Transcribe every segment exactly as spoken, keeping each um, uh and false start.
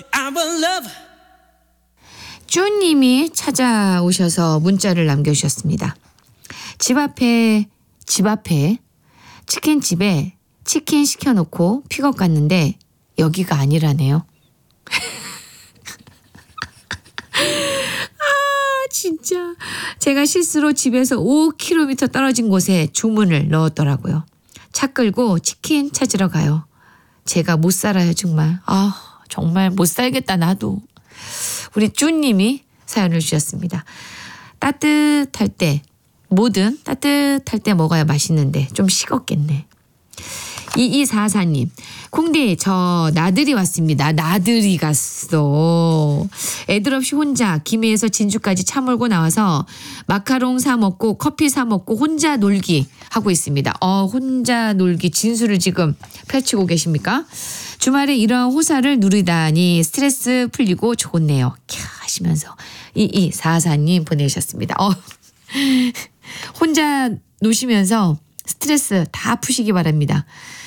쭈님이 찾아오셔서 문자를 남겨주셨습니다. 집 앞에 집 앞에 치킨집에 치킨 시켜놓고 픽업 갔는데 여기가 아니라네요. 아 진짜 제가 실수로 집에서 오 킬로미터 떨어진 곳에 주문을 넣었더라고요. 차 끌고 치킨 찾으러 가요. 제가 못 살아요 정말. 아 정말 못 살겠다 나도. 우리 쭈님이 사연을 주셨습니다. 따뜻할 때 뭐든 따뜻할 때 먹어야 맛있는데 좀 식었겠네. 이이사사님 콩디 저 나들이 왔습니다. 나들이 갔어. 애들 없이 혼자 김해에서 진주까지 차 몰고 나와서 마카롱 사 먹고 커피 사 먹고 혼자 놀기 하고 있습니다. 어 혼자 놀기 진수를 지금 펼치고 계십니까? 주말에 이런 호사를 누리다니 스트레스 풀리고 좋네요. 캬 하시면서 이이사사님 보내주셨습니다. 어 혼자 노시면서 스트레스 다 푸시기 바랍니다.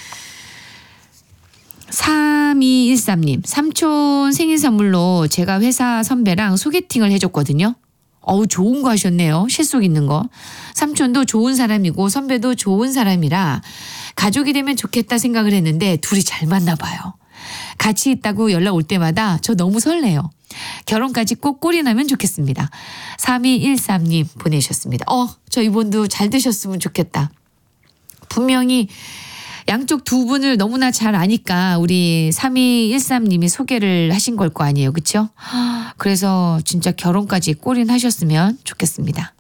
삼이일삼님 삼촌 생일 선물로 제가 회사 선배랑 소개팅을 해줬거든요. 어우 좋은 거 하셨네요. 실속 있는 거. 삼촌도 좋은 사람이고 선배도 좋은 사람이라 가족이 되면 좋겠다 생각을 했는데 둘이 잘 맞나 봐요. 같이 있다고 연락 올 때마다 저 너무 설레요. 결혼까지 꼭 꼴이 나면 좋겠습니다. 삼이일삼님 보내셨습니다. 어, 저 이번도 잘 되셨으면 좋겠다. 분명히 양쪽 두 분을 너무나 잘 아니까 우리 삼이일삼님이 소개를 하신 걸 거 아니에요. 그렇죠? 그래서 진짜 결혼까지 꼴인 하셨으면 좋겠습니다.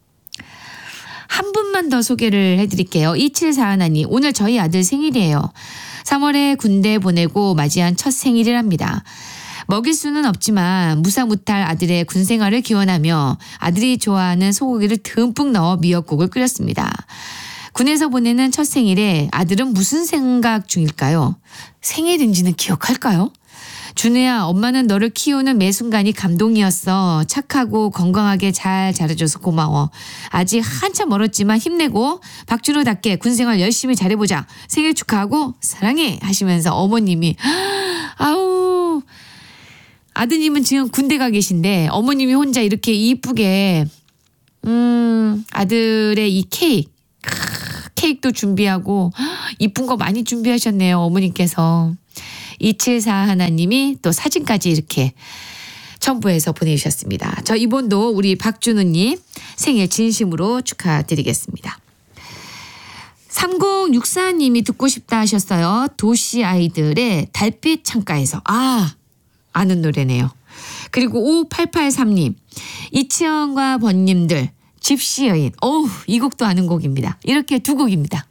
한 분만 더 소개를 해드릴게요. 이칠사하님 오늘 저희 아들 생일이에요. 삼월에 군대 보내고 맞이한 첫 생일이랍니다. 먹일 수는 없지만 무사무탈 아들의 군생활을 기원하며 아들이 좋아하는 소고기를 듬뿍 넣어 미역국을 끓였습니다. 군에서 보내는 첫 생일에 아들은 무슨 생각 중일까요? 생일인지는 기억할까요? 준우야 엄마는 너를 키우는 매 순간이 감동이었어. 착하고 건강하게 잘 자라줘서 고마워. 아직 한참 멀었지만 힘내고 박준호답게 군생활 열심히 잘해보자. 생일 축하하고 사랑해 하시면서 어머님이 아우 아드님은 지금 군대 가 계신데 어머님이 혼자 이렇게 이쁘게 음 아들의 이 케이크 케이크도 준비하고 이쁜 거 많이 준비하셨네요. 어머님께서. 이칠사하님이 또 사진까지 이렇게 첨부해서 보내주셨습니다. 저 이번도 우리 박준우님 생일 진심으로 축하드리겠습니다. 삼공육사님이 듣고 싶다 하셨어요. 도시 아이들의 달빛 창가에서. 아 아는 노래네요. 그리고 오팔팔삼님 이치현과 번님들 집시 여인. 어우 이 곡도 아는 곡입니다. 이렇게 두 곡입니다.